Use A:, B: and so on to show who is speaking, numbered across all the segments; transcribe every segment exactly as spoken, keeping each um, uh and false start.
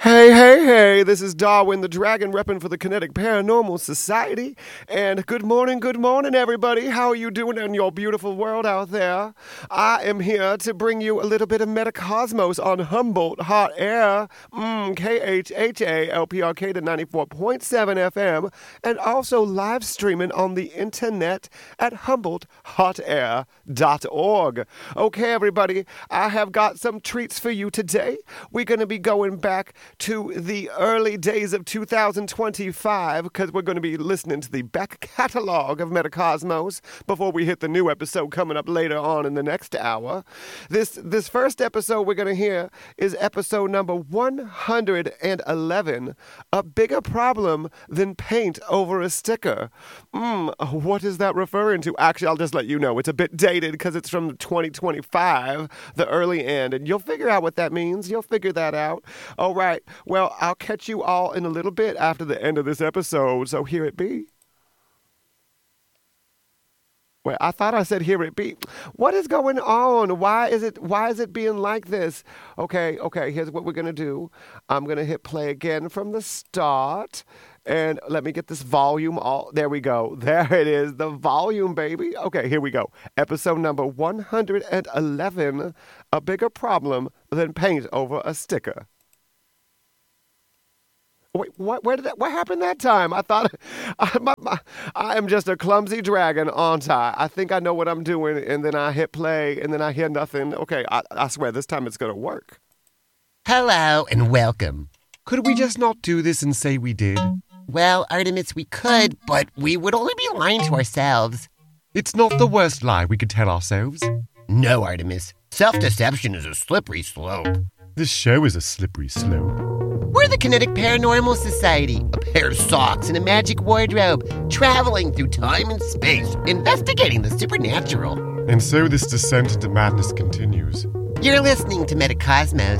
A: Hey, hey, hey, this is Darwin the Dragon repping for the Kinetic Paranormal Society. And good morning, good morning, everybody. How are you doing in your beautiful world out there? I am here to bring you a little bit of Metacosmos on Humboldt Hot Air, mm, K H H A L P R K to ninety-four point seven F M, and also live streaming on the internet at humboldt hot air dot org. Okay, everybody, I have got some treats for you today. We're going to be going back to the early days of two thousand twenty-five because we're going to be listening to the back catalog of Metacosmos before we hit the new episode coming up later on in the next hour. This this first episode we're going to hear is episode number one hundred eleven, A Bigger Problem Than Paint Over a Sticker. Hmm, what is that referring to? Actually, I'll just let you know. It's a bit dated because it's from twenty twenty-five, the early end, and you'll figure out what that means. You'll figure that out. All right. Well, I'll catch you all in a little bit after the end of this episode, so here it be. Well, I thought I said here it be. What is going on? Why is it why is it being like this? Okay, okay, here's what we're going to do. I'm going to hit play again from the start. And let me get this volume all. There we go. There it is. The volume, baby. Okay, here we go. Episode number one hundred eleven, A Bigger Problem Than Paint Over a Sticker. Wait, what? Where did that? What happened that time? I thought I, my, my, I am just a clumsy dragon, aren't I? I think I know what I'm doing, and then I hit play, and then I hear nothing. Okay, I, I swear this time it's gonna work.
B: Hello and welcome.
A: Could we just not do this and say we did?
B: Well, Artemis, we could, but we would only be lying to ourselves.
A: It's not the worst lie we could tell ourselves.
B: No, Artemis. Self-deception is a slippery slope.
A: This show is a slippery slope.
B: We're the Kinetic Paranormal Society, a pair of socks and a magic wardrobe, traveling through time and space, investigating the supernatural.
A: And so this descent into madness continues.
B: You're listening to Metacosmos.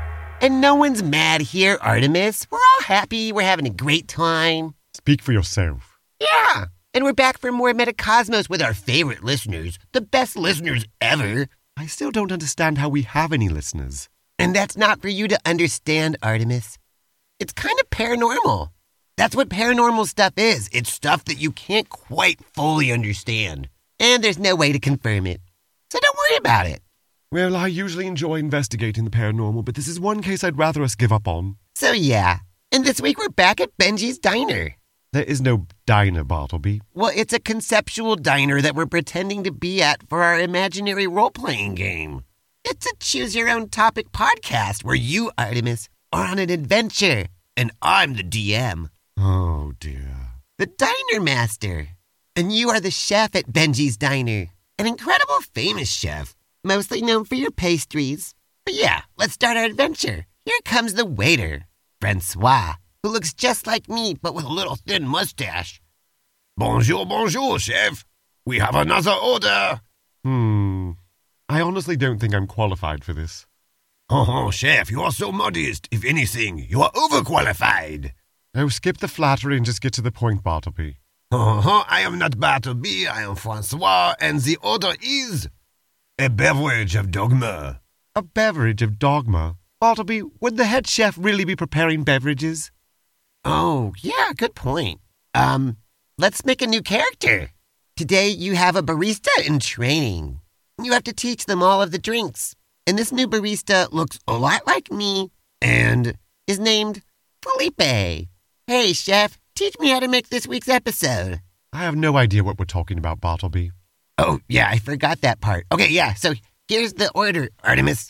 B: And no one's mad here, Artemis. We're all happy. We're having a great time.
A: Speak for yourself.
B: Yeah. And we're back for more Metacosmos with our favorite listeners, the best listeners ever.
A: I still don't understand how we have any listeners.
B: And that's not for you to understand, Artemis. It's kind of paranormal. That's what paranormal stuff is. It's stuff that you can't quite fully understand. And there's no way to confirm it. So don't worry about it.
A: Well, I usually enjoy investigating the paranormal, but this is one case I'd rather us give up on.
B: So yeah. And this week we're back at Benji's Diner.
A: There is no diner, Bartleby.
B: Well, it's a conceptual diner that we're pretending to be at for our imaginary role-playing game. It's a choose-your-own-topic podcast where you, Artemis, are on an adventure, and I'm the D M.
A: Oh, dear.
B: The Diner Master. And you are the chef at Benji's Diner. An incredible famous chef, mostly known for your pastries. But yeah, let's start our adventure. Here comes the waiter, Francois, who looks just like me, but with a little thin mustache.
C: Bonjour, bonjour, chef. We have another order.
A: Hmm... I honestly don't think I'm qualified for this.
C: Oh, chef, you are so modest. If anything, you are overqualified.
A: Oh, skip the flattery and just get to the point, Bartleby.
C: Oh, I am not Bartleby, I am Francois, and the order is a beverage of dogma.
A: A beverage of dogma? Bartleby, would the head chef really be preparing beverages?
B: Oh, yeah, good point. Um, let's make a new character. Today you have a barista in training. You have to teach them all of the drinks. And this new barista looks a lot like me and is named Felipe. Hey, chef, teach me how to make this week's episode.
A: I have no idea what we're talking about, Bartleby.
B: Oh, yeah, I forgot that part. Okay, yeah, so here's the order, Artemis.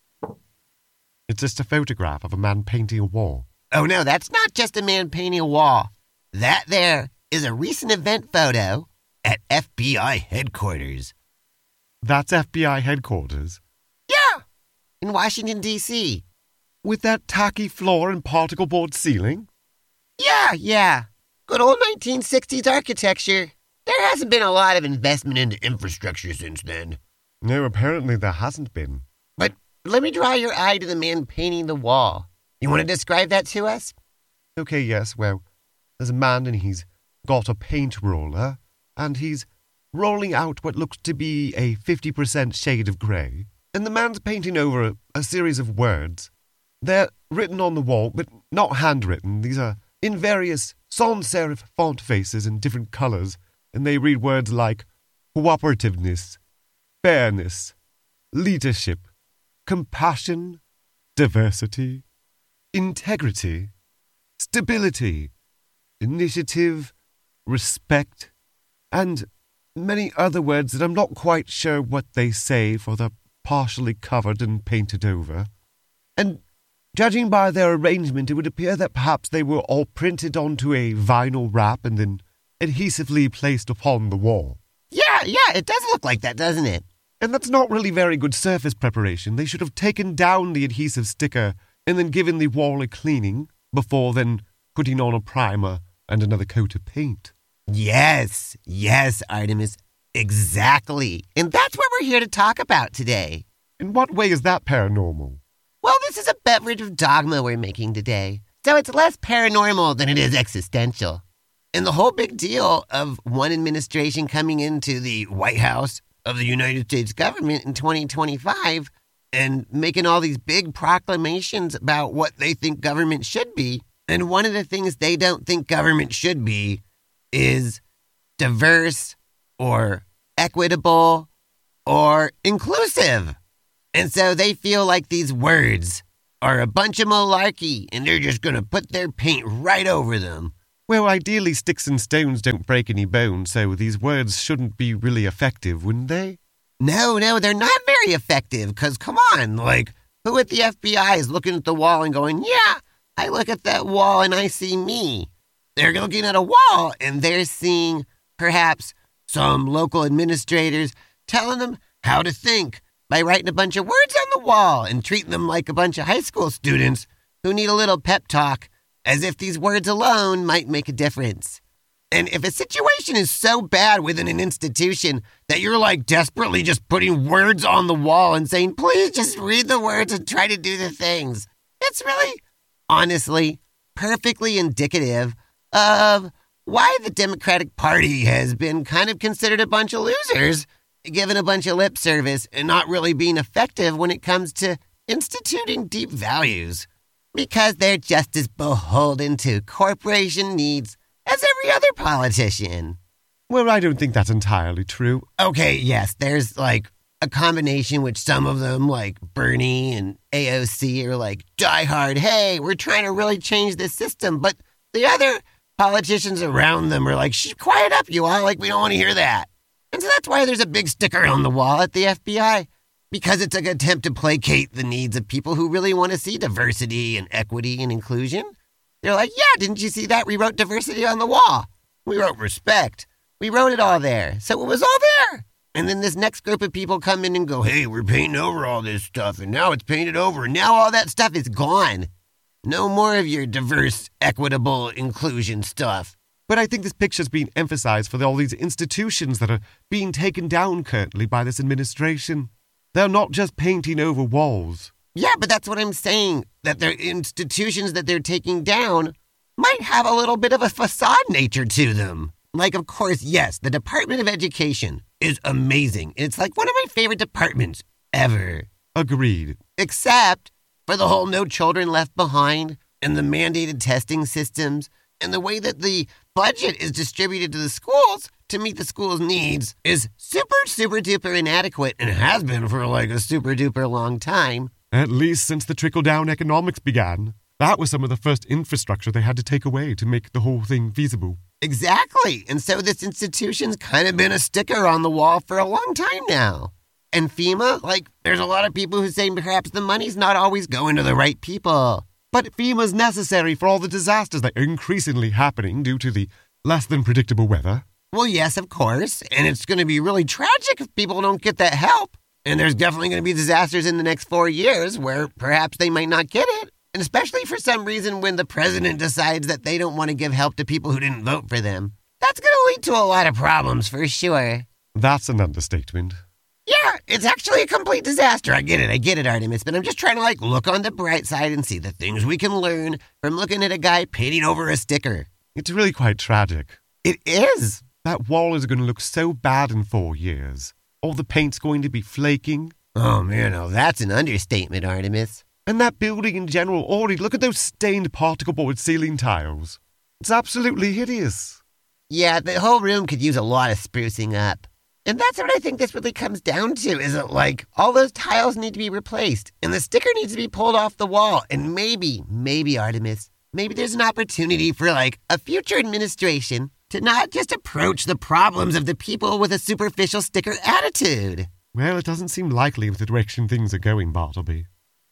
A: It's just a photograph of a man painting a wall.
B: Oh, no, that's not just a man painting a wall. That there is a recent event photo at F B I headquarters.
A: That's F B I headquarters?
B: Yeah, in Washington, D C
A: With that tacky floor and particle board ceiling?
B: Yeah, yeah. Good old nineteen sixties architecture. There hasn't been a lot of investment into infrastructure since then.
A: No, apparently there hasn't been.
B: But let me draw your eye to the man painting the wall. You want to describe that to us?
A: Okay, yes, well, there's a man and he's got a paint roller, and he's rolling out what looks to be a fifty percent shade of grey, and the man's painting over a, a series of words. They're written on the wall, but not handwritten. These are in various sans serif font faces in different colors, and they read words like cooperativeness, fairness, leadership, compassion, diversity, integrity, stability, initiative, respect, and many other words that I'm not quite sure what they say, for they're partially covered and painted over. And judging by their arrangement, it would appear that perhaps they were all printed onto a vinyl wrap and then adhesively placed upon the wall.
B: Yeah, yeah, it does look like that, doesn't it?
A: And that's not really very good surface preparation. They should have taken down the adhesive sticker and then given the wall a cleaning before then putting on a primer and another coat of paint.
B: Yes, yes, Artemis, exactly. And that's what we're here to talk about today.
A: In what way is that paranormal?
B: Well, this is a beverage of dogma we're making today, so it's less paranormal than it is existential. And the whole big deal of one administration coming into the White House of the United States government in twenty twenty-five and making all these big proclamations about what they think government should be. And one of the things they don't think government should be is diverse or equitable or inclusive. And so they feel like these words are a bunch of malarkey and they're just going to put their paint right over them.
A: Well, ideally sticks and stones don't break any bones, so these words shouldn't be really effective, wouldn't they?
B: No, no, they're not very effective, because come on, like, who at the F B I is looking at the wall and going, yeah, I look at that wall and I see me. They're looking at a wall and they're seeing perhaps some local administrators telling them how to think by writing a bunch of words on the wall and treating them like a bunch of high school students who need a little pep talk, as if these words alone might make a difference. And if a situation is so bad within an institution that you're like desperately just putting words on the wall and saying, please just read the words and try to do the things, it's really, honestly, perfectly indicative of why the Democratic Party has been kind of considered a bunch of losers, giving a bunch of lip service and not really being effective when it comes to instituting deep values. Because they're just as beholden to corporation needs as every other politician.
A: Well, I don't think that's entirely true.
B: Okay, yes, there's like a combination which some of them, like Bernie and A O C, are like diehard, hey, we're trying to really change this system. But the other politicians around them are like, shh, quiet up, you all, like we don't want to hear that. And so that's why there's a big sticker on the wall at the F B I. Because it's an attempt to placate the needs of people who really want to see diversity and equity and inclusion. They're like, yeah, didn't you see that? We wrote diversity on the wall. We wrote respect. We wrote it all there. So it was all there. And then this next group of people come in and go, hey, we're painting over all this stuff. And now it's painted over. And now all that stuff is gone. No more of your diverse, equitable inclusion stuff.
A: But I think this picture's being emphasized for all these institutions that are being taken down currently by this administration. They're not just painting over walls.
B: Yeah, but that's what I'm saying, that their institutions that they're taking down might have a little bit of a facade nature to them. Like, of course, yes, the Department of Education is amazing. It's like one of my favorite departments ever.
A: Agreed.
B: Except for the whole No Children Left Behind and the mandated testing systems and the way that the budget is distributed to the schools to meet the school's needs is super, super duper inadequate and has been for like a super duper long time.
A: At least since the trickle-down economics began. That was some of the first infrastructure they had to take away to make the whole thing feasible.
B: Exactly. And so this institution's kind of been a sticker on the wall for a long time now. And FEMA, like, there's a lot of people who say perhaps the money's not always going to the right people.
A: But FEMA's necessary for all the disasters that are increasingly happening due to the less than predictable weather.
B: Well, yes, of course. And it's going to be really tragic if people don't get that help. And there's definitely going to be disasters in the next four years where perhaps they might not get it. And especially for some reason when the president decides that they don't want to give help to people who didn't vote for them. That's going to lead to a lot of problems for sure.
A: That's an understatement.
B: Yeah, it's actually a complete disaster. I get it. I get it, Artemis. But I'm just trying to, like, look on the bright side and see the things we can learn from looking at a guy painting over a sticker.
A: It's really quite tragic.
B: It is.
A: That wall is going to look so bad in four years. All the paint's going to be flaking.
B: Oh, man, oh, that's an understatement, Artemis.
A: And that building in general, Ori, look at those stained particle board ceiling tiles. It's absolutely hideous.
B: Yeah, the whole room could use a lot of sprucing up. And that's what I think this really comes down to, is it like all those tiles need to be replaced and the sticker needs to be pulled off the wall. And maybe, maybe Artemis, maybe there's an opportunity for like a future administration to not just approach the problems of the people with a superficial sticker attitude.
A: Well, it doesn't seem likely with the direction things are going, Bartleby.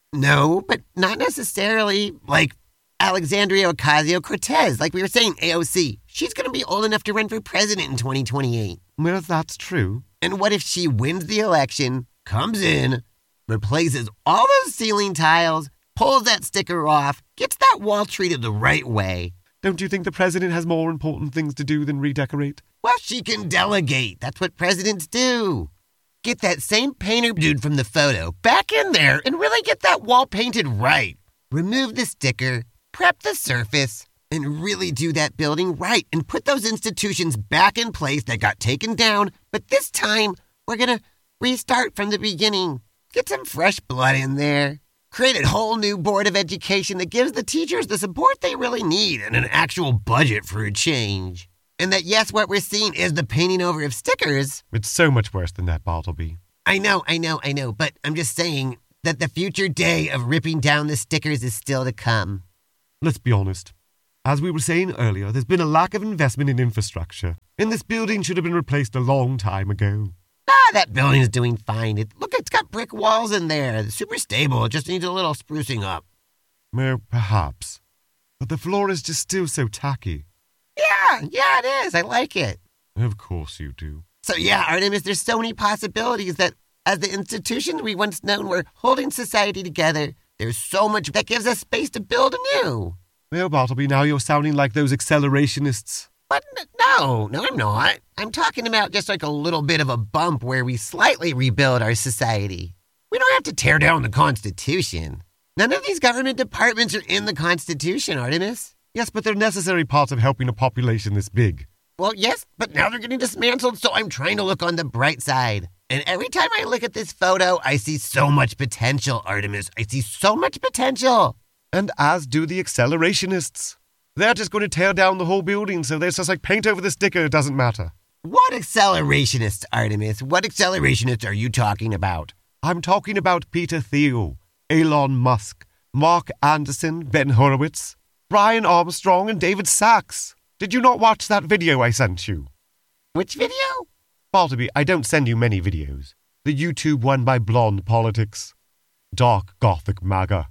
B: No, but not necessarily like Alexandria Ocasio-Cortez. Like we were saying, A O C, she's going to be old enough to run for president in twenty twenty-eight.
A: Well, that's true.
B: And what if she wins the election, comes in, replaces all those ceiling tiles, pulls that sticker off, gets that wall treated the right way?
A: Don't you think the president has more important things to do than redecorate?
B: Well, she can delegate. That's what presidents do. Get that same painter dude from the photo back in there and really get that wall painted right. Remove the sticker, prep the surface, and really do that building right and put those institutions back in place that got taken down. But this time, we're going to restart from the beginning. Get some fresh blood in there. Create a whole new board of education that gives the teachers the support they really need and an actual budget for a change. And that, yes, what we're seeing is the painting over of stickers.
A: It's so much worse than that, Bartleby.
B: I know, I know, I know, but I'm just saying that the future day of ripping down the stickers is still to come.
A: Let's be honest. As we were saying earlier, there's been a lack of investment in infrastructure, and this building should have been replaced a long time ago.
B: Ah, that building is doing fine. It, look, it's got brick walls in there. It's super stable. It just needs a little sprucing up.
A: Well, perhaps. But the floor is just still so tacky.
B: Yeah, yeah, it is. I like it.
A: Of course you do.
B: So yeah, Artemis, there's so many possibilities that as the institutions we once known were holding society together, there's so much that gives us space to build anew.
A: Well, Bartleby, now you're sounding like those accelerationists.
B: But n- no, no, I'm not. I'm talking about just like a little bit of a bump where we slightly rebuild our society. We don't have to tear down the Constitution. None of these government departments are in the Constitution, Artemis.
A: Yes, but they're necessary parts of helping a population this big.
B: Well, yes, but now they're getting dismantled, so I'm trying to look on the bright side. And every time I look at this photo, I see so much potential, Artemis. I see so much potential.
A: And as do the accelerationists. They're just going to tear down the whole building, so there's just like paint over the sticker, it doesn't matter.
B: What accelerationists, Artemis? What accelerationists are you talking about?
A: I'm talking about Peter Thiel, Elon Musk, Mark Anderson, Ben Horowitz, Brian Armstrong, and David Sachs. Did you not watch that video I sent you?
B: Which video?
A: Bartleby, I don't send you many videos. The YouTube one by Blonde Politics. Dark Gothic MAGA.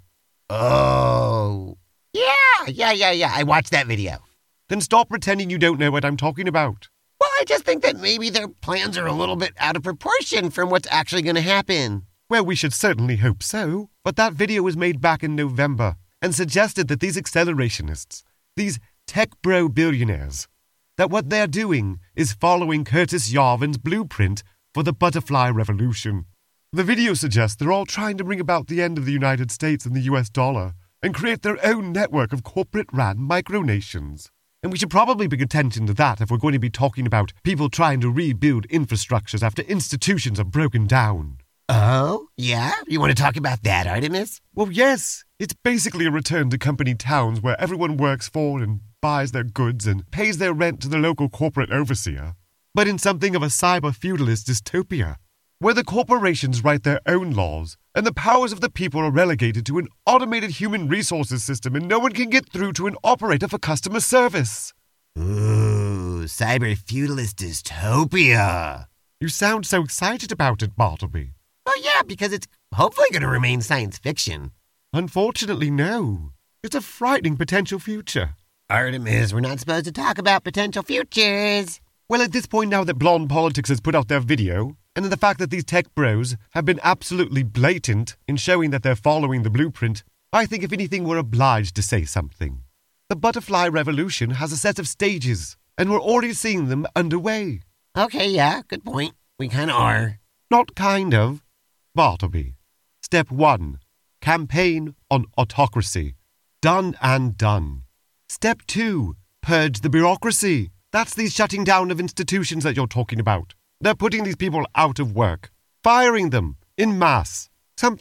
B: Oh. Yeah, yeah, yeah, yeah. I watched that video.
A: Then stop pretending you don't know what I'm talking about.
B: Well, I just think that maybe their plans are a little bit out of proportion from what's actually going to happen.
A: Well, we should certainly hope so. But that video was made back in November and suggested that these accelerationists, these tech bro billionaires, that what they're doing is following Curtis Yarvin's blueprint for the butterfly revolution. The video suggests they're all trying to bring about the end of the United States and the U S dollar and create their own network of corporate-ran micronations. And we should probably pay attention to that if we're going to be talking about people trying to rebuild infrastructures after institutions are broken down.
B: Oh, yeah? You want to talk about that, Artemis?
A: Well, yes. It's basically a return to company towns where everyone works for and buys their goods and pays their rent to the local corporate overseer, but in something of a cyber-feudalist dystopia, where the corporations write their own laws and the powers of the people are relegated to an automated human resources system and no one can get through to an operator for customer service.
B: Ooh, cyber-feudalist dystopia.
A: You sound so excited about it, Bartleby.
B: Oh, yeah, because it's hopefully going to remain science fiction.
A: Unfortunately, no. It's a frightening potential future.
B: Artemis, we're not supposed to talk about potential futures.
A: Well, at this point now that Blonde Politics has put out their video, and the fact that these tech bros have been absolutely blatant in showing that they're following the blueprint, I think if anything we're obliged to say something. The butterfly revolution has a set of stages, and we're already seeing them underway.
B: Okay, yeah, good point. We kind of are.
A: Not kind of. Bartleby. Step one. Campaign on autocracy. Done and done. Step two. Purge the bureaucracy. That's the shutting down of institutions that you're talking about. They're putting these people out of work. Firing them. En masse. Something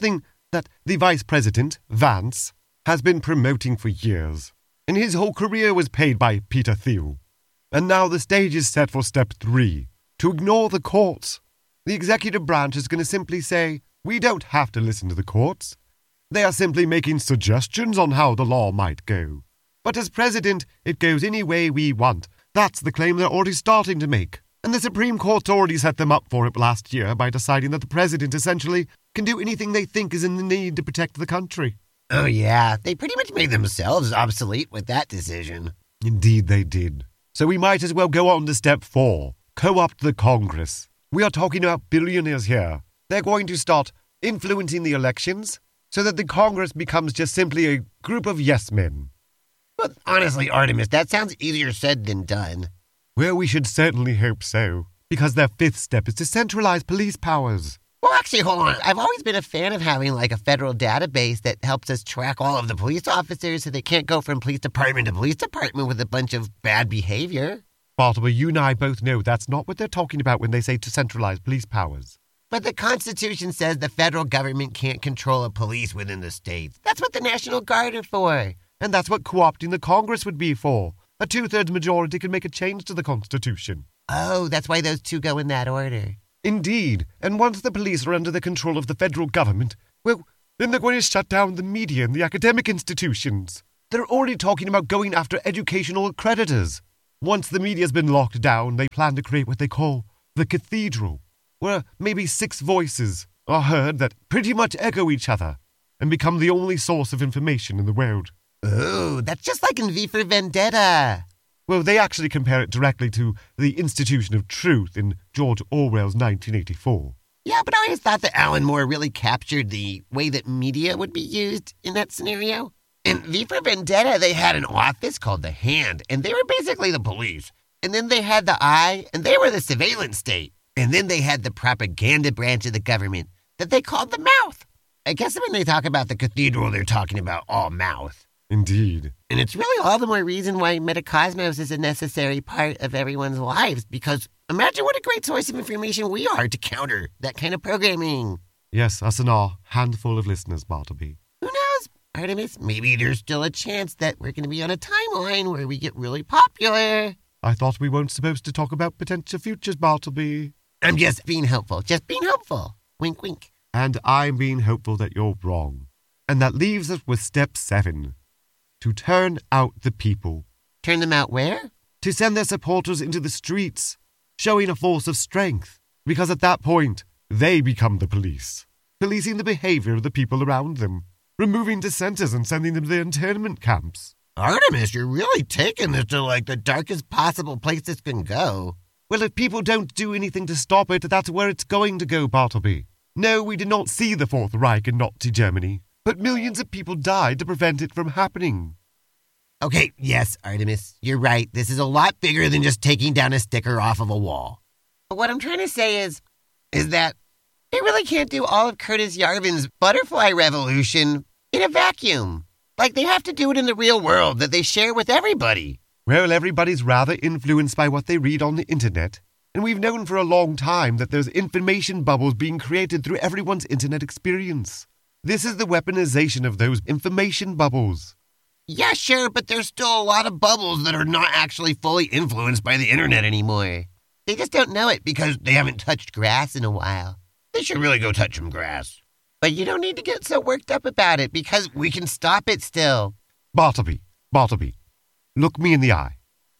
A: that the Vice President, Vance, has been promoting for years, and his whole career was paid by Peter Thiel. And now the stage is set for step three, to ignore the courts. The executive branch is going to simply say, we don't have to listen to the courts. They are simply making suggestions on how the law might go. But as president, it goes any way we want. That's the claim they're already starting to make. And the Supreme Court already set them up for it last year by deciding that the president essentially can do anything they think is in the need to protect the country.
B: Oh yeah, they pretty much made themselves obsolete with that decision.
A: Indeed they did. So we might as well go on to step four, co-opt the Congress. We are talking about billionaires here. They're going to start influencing the elections so that the Congress becomes just simply a group of yes-men.
B: But honestly, Artemis, that sounds easier said than done.
A: Well, we should certainly hope so, because their fifth step is to centralize police powers.
B: Well, actually, hold on. I've always been a fan of having, like, a federal database that helps us track all of the police officers so they can't go from police department to police department with a bunch of bad behavior.
A: Bartleby, you and I both know that's not what they're talking about when they say to centralize police powers.
B: But the Constitution says the federal government can't control a police within the states. That's what the National Guard are for.
A: And that's what co-opting the Congress would be for. A two-thirds majority can make a change to the Constitution.
B: Oh, that's why those two go in that order.
A: Indeed. And once the police are under the control of the federal government, well, then they're going to shut down the media and the academic institutions. They're already talking about going after educational accreditors. Once the media's been locked down, they plan to create what they call the cathedral, where maybe six voices are heard that pretty much echo each other and become the only source of information in the world.
B: Ooh, that's just like in V for Vendetta.
A: Well, they actually compare it directly to the Institution of Truth in George Orwell's nineteen eighty-four.
B: Yeah, but I always thought that Alan Moore really captured the way that media would be used in that scenario. In V for Vendetta, they had an office called the Hand, and they were basically the police. And then they had the Eye, and they were the surveillance state. And then they had the propaganda branch of the government that they called the Mouth. I guess when they talk about the cathedral, they're talking about all mouth.
A: Indeed.
B: And it's really all the more reason why Metacosmos is a necessary part of everyone's lives, because imagine what a great source of information we are to counter that kind of programming.
A: Yes, us and our handful of listeners, Bartleby.
B: Who knows, Artemis? Maybe there's still a chance that we're going to be on a timeline where we get really popular.
A: I thought we weren't supposed to talk about potential futures, Bartleby.
B: I'm just being hopeful, just being hopeful. Wink, wink.
A: And I'm being hopeful that you're wrong. And that leaves us with step seven. To turn out the people.
B: Turn them out where?
A: To send their supporters into the streets, showing a force of strength. Because at that point, they become the police. Policing the behavior of the people around them. Removing dissenters and sending them to their internment camps.
B: Artemis, you're really taking this to, like, the darkest possible place this can go.
A: Well, if people don't do anything to stop it, that's where it's going to go, Bartleby. No, we did not see the Fourth Reich in Nazi Germany. But millions of people died to prevent it from happening.
B: Okay, yes, Artemis, you're right. This is a lot bigger than just taking down a sticker off of a wall. But what I'm trying to say is, is that they really can't do all of Curtis Yarvin's butterfly revolution in a vacuum. Like, they have to do it in the real world that they share with everybody.
A: Well, everybody's rather influenced by what they read on the internet. And we've known for a long time that there's information bubbles being created through everyone's internet experience. This is the weaponization of those information bubbles.
B: Yeah, sure, but there's still a lot of bubbles that are not actually fully influenced by the internet anymore. They just don't know it because they haven't touched grass in a while. They should really go touch some grass. But you don't need to get so worked up about it because we can stop it still.
A: Bartleby, Bartleby, look me in the eye.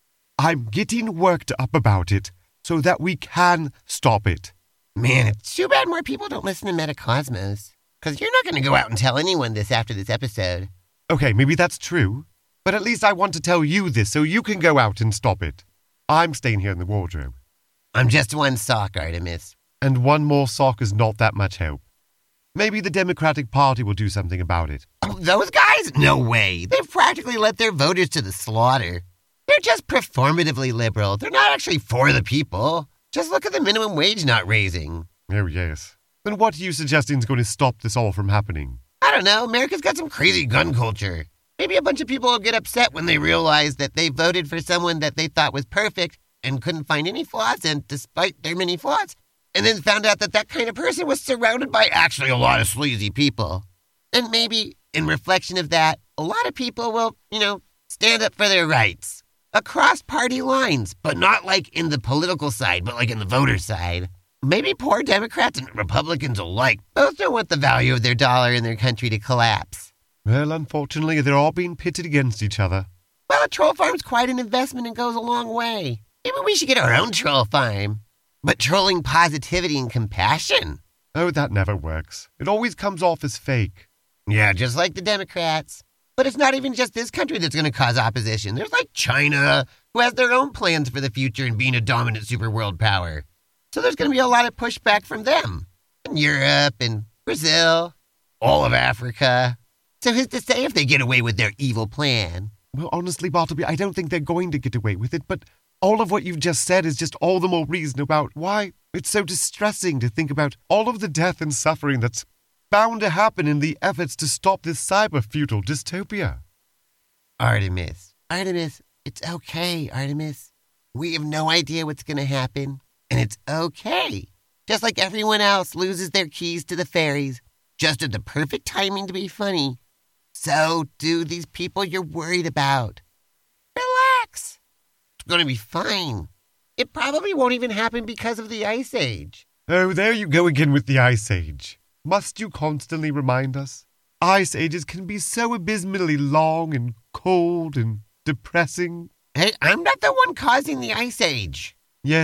A: I'm getting worked up about it so that we can stop it.
B: Man, it's too bad more people don't listen to Metacosmos. Because you're not going to go out and tell anyone this after this episode.
A: Okay, maybe that's true. But at least I want to tell you this so you can go out and stop it. I'm staying here in the wardrobe.
B: I'm just one sock, Artemis.
A: And one more sock is not that much help. Maybe the Democratic Party will do something about it.
B: Oh, those guys? No way. They've practically led their voters to the slaughter. They're just performatively liberal. They're not actually for the people. Just look at the minimum wage not raising.
A: Oh, yes. Then what are you suggesting is going to stop this all from happening?
B: I don't know. America's got some crazy gun culture. Maybe a bunch of people will get upset when they realize that they voted for someone that they thought was perfect and couldn't find any flaws in, despite their many flaws, and then found out that that kind of person was surrounded by actually a lot of sleazy people. And maybe, in reflection of that, a lot of people will, you know, stand up for their rights. Across party lines, but not like in the political side, but like in the voter side. Maybe poor Democrats and Republicans alike both don't want the value of their dollar in their country to collapse.
A: Well, unfortunately, they're all being pitted against each other.
B: Well, a troll farm's quite an investment and goes a long way. Maybe we should get our own troll farm. But trolling positivity and compassion?
A: Oh, that never works. It always comes off as fake.
B: Yeah, just like the Democrats. But it's not even just this country that's going to cause opposition. There's like China, who has their own plans for the future and being a dominant super world power. So there's going to be a lot of pushback from them. And Europe and Brazil, all of Africa. So who's to say if they get away with their evil plan?
A: Well, honestly, Bartleby, I don't think they're going to get away with it, but all of what you've just said is just all the more reason about why it's so distressing to think about all of the death and suffering that's bound to happen in the efforts to stop this cyber-feudal dystopia.
B: Artemis, Artemis, it's okay, Artemis. We have no idea what's going to happen, and it's okay. Just like everyone else loses their keys to the fairies, just at the perfect timing to be funny, so do these people you're worried about. Relax. It's going to be fine. It probably won't even happen because of the Ice Age.
A: Oh, there you go again with the Ice Age. Must you constantly remind us? Ice ages can be so abysmally long and cold and depressing.
B: Hey, I'm not the one causing the Ice Age.